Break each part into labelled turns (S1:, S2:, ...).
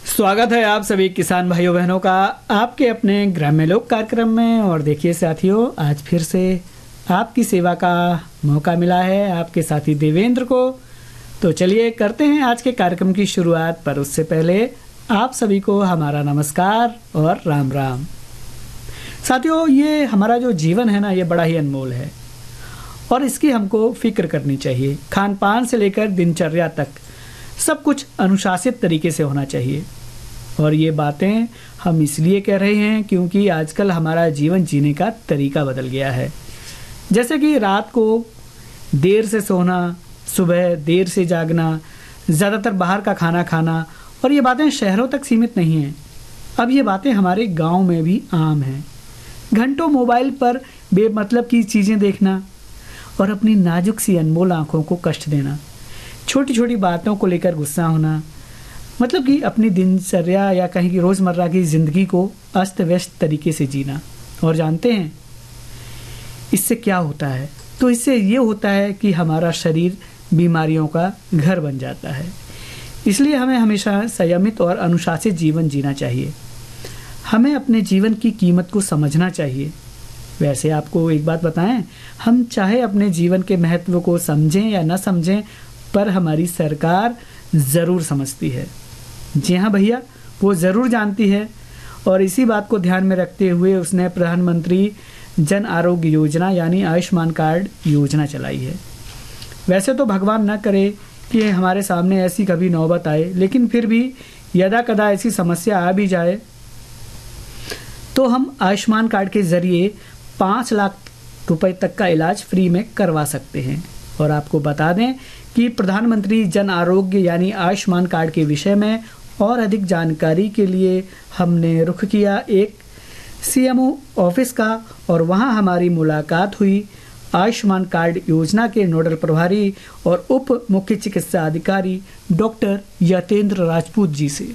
S1: स्वागत है आप सभी किसान भाइयों बहनों का आपके अपने ग्राम्य लोक कार्यक्रम में। और देखिए साथियों, आज फिर से आपकी सेवा का मौका मिला है आपके साथी देवेंद्र को। तो चलिए करते हैं आज के कार्यक्रम की शुरुआत, पर उससे पहले आप सभी को हमारा नमस्कार और राम राम। साथियों, ये हमारा जो जीवन है ना, ये बड़ा ही अनमोल है और इसकी हमको फिक्र करनी चाहिए। खान पान से लेकर दिनचर्या तक सब कुछ अनुशासित तरीके से होना चाहिए। और ये बातें हम इसलिए कह रहे हैं क्योंकि आजकल हमारा जीवन जीने का तरीका बदल गया है। जैसे कि रात को देर से सोना, सुबह देर से जागना, ज़्यादातर बाहर का खाना खाना, और ये बातें शहरों तक सीमित नहीं हैं। अब ये बातें हमारे गांव में भी आम हैं। घंटों मोबाइल पर बेमतलब की चीज़ें देखना और अपनी नाजुक सी अनमोल आँखों को कष्ट देना, छोटी छोटी बातों को लेकर गुस्सा होना, मतलब कि अपनी दिनचर्या या कहीं की रोज़मर्रा की ज़िंदगी को अस्त व्यस्त तरीके से जीना। और जानते हैं इससे क्या होता है? तो इससे ये होता है कि हमारा शरीर बीमारियों का घर बन जाता है। इसलिए हमें हमेशा संयमित और अनुशासित जीवन जीना चाहिए। हमें अपने जीवन की कीमत को समझना चाहिए। वैसे आपको एक बात बताएं, हम चाहे अपने जीवन के महत्व को समझें या न समझें, पर हमारी सरकार ज़रूर समझती है। जी हाँ भैया, वो ज़रूर जानती है। और इसी बात को ध्यान में रखते हुए उसने प्रधानमंत्री जन आरोग्य योजना यानी आयुष्मान कार्ड योजना चलाई है। वैसे तो भगवान न करे कि हमारे सामने ऐसी कभी नौबत आए, लेकिन फिर भी यदा कदा ऐसी समस्या आ भी जाए तो हम आयुष्मान कार्ड के ज़रिए 5 लाख रुपए तक का इलाज फ्री में करवा सकते हैं। और आपको बता दें कि प्रधानमंत्री जन आरोग्य यानी आयुष्मान कार्ड के विषय में और अधिक जानकारी के लिए हमने रुख किया एक सीएमओ ऑफिस का, और वहां हमारी मुलाकात हुई आयुष्मान कार्ड योजना के नोडल प्रभारी और उप मुख्य चिकित्सा अधिकारी डॉक्टर यतेंद्र राजपूत जी से।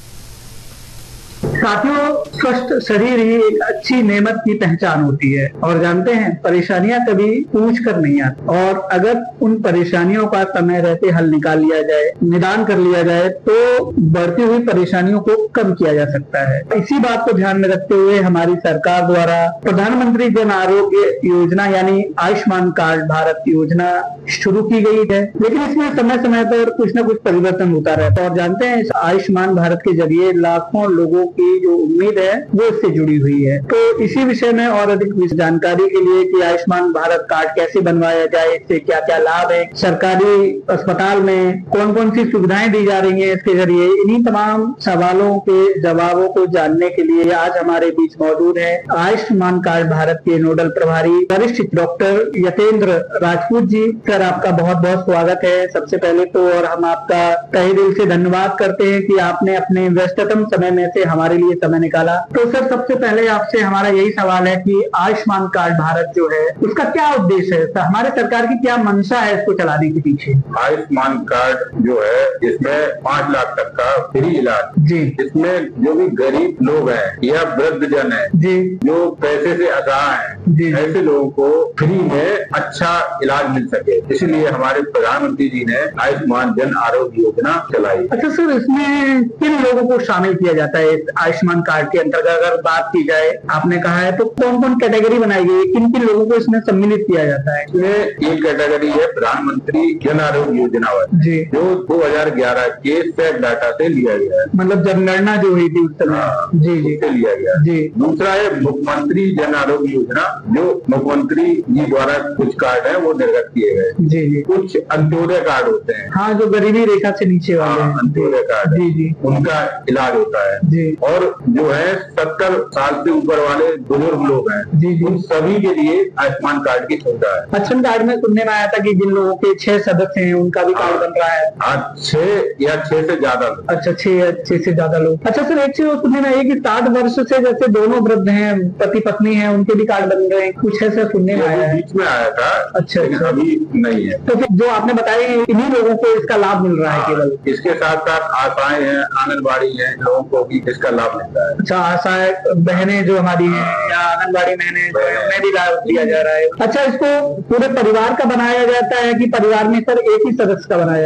S2: साथियों, स्वस्थ शरीर ही एक अच्छी नेमत की पहचान होती है। और जानते हैं, परेशानियां कभी पूछ कर नहीं आती, और अगर उन परेशानियों का समय रहते हल निकाल लिया जाए, निदान कर लिया जाए, तो बढ़ती हुई परेशानियों को कम किया जा सकता है। इसी बात को ध्यान में रखते हुए हमारी सरकार द्वारा प्रधानमंत्री जन आरोग्य योजना यानी आयुष्मान कार्ड भारत योजना शुरू की गई है। लेकिन इसमें समय समय पर कुछ न कुछ परिवर्तन होता रहता है। और जानते हैं, इस आयुष्मान भारत के जरिए लाखों लोगों की जो उम्मीद है वो इससे जुड़ी हुई है। तो इसी विषय में और अधिक जानकारी के लिए कि आयुष्मान भारत कार्ड कैसे बनवाया जाए, इससे क्या क्या लाभ है, सरकारी अस्पताल में कौन कौन सी सुविधाएं दी जा रही हैं इसके जरिए, इन्हीं तमाम सवालों के जवाबों को जानने के लिए आज हमारे बीच मौजूद है आयुष्मान कार्ड भारत के नोडल प्रभारी वरिष्ठ डॉक्टर यतेंद्र राजपूत जी। सर, आपका बहुत बहुत स्वागत है सबसे पहले तो। और हम आपका तहे दिल से धन्यवाद करते हैं कि आपने अपने व्यस्ततम समय में से हमारे लिए समय निकाला। तो सर, सबसे पहले आपसे हमारा यही सवाल है कि आयुष्मान कार्ड भारत जो है उसका क्या उद्देश्य है? हमारे सरकार की क्या मंशा है इसको चलाने के पीछे?
S3: आयुष्मान कार्ड जो है, इसमें 5 लाख तक का फ्री इलाज जी, इसमें जो भी गरीब लोग हैं या वृद्ध जन है जी, जो पैसे से असहाय हैं जी, ऐसे लोगों को फ्री में अच्छा इलाज मिल सके, इसलिए हमारे प्रधानमंत्री जी ने आयुष्मान जन आरोग्य योजना चलाई।
S2: अच्छा सर, इसमें किन लोगों को शामिल किया जाता है आयुष्मान कार्ड के अंतर्गत? अगर बात की जाए, आपने कहा है, तो कौन कौन कैटेगरी बनाई गई है, किन किन लोगों को इसमें सम्मिलित किया जाता है?
S3: इसमें एक कैटेगरी है प्रधानमंत्री जन आरोग्य योजना जी, जो 2011 के सेट डाटा से लिया गया है,
S2: मतलब जनगणना जो हुई थी उस समय जी जी
S3: से लिया गया जी। दूसरा है मुख्यमंत्री जन आरोग्य योजना, जो मुख्यमंत्री जी द्वारा कुछ कार्ड है वो निर्गत किए गए जी जी। कुछ अंत्योदय कार्ड होते हैं,
S2: हाँ, जो गरीबी रेखा से नीचे वाले
S3: अंत्योदय कार्ड
S2: जी जी,
S3: उनका इलाज होता है जी। और जो है 70 साल से ऊपर वाले बुजुर्ग लोग हैं जी जी, उन सभी के लिए आयुष्मान कार्ड की सुविधा है।
S2: आयुष्मान कार्ड में सुनने में आया था कि जिन लोगों के 6 सदस्य हैं उनका भी कार्ड बन रहा है।
S3: हाँ, 6 या 6 से ज्यादा लोग।
S2: अच्छा, 6 से ज्यादा लोग। अच्छा सर, एक चीज सुनने में आई कि 60 वर्ष से जैसे दोनों वृद्ध हैं, पति पत्नी हैं, उनके भी कार्ड बन रहे हैं, कुछ ऐसा सुनने में आया है।
S3: बीच में आया था।
S2: अच्छा,
S3: अभी नहीं है।
S2: तो फिर जो आपने बताया, इन्हीं लोगों को इसका लाभ मिल रहा है केवल?
S3: इसके साथ साथ आशाएं हैं, आंगनबाड़ी है, लोगों को भी इसका लाभ मिलता है।
S2: अच्छा, आशाएं बहनें जो हमारी हैं या आंगनबाड़ी बहनें जो है, उन्हें भी लाभ दिया जा रहा है। अच्छा, इसको पूरे परिवार का बनाया जाता है कि परिवार में सर एक ही सदस्य का बनाया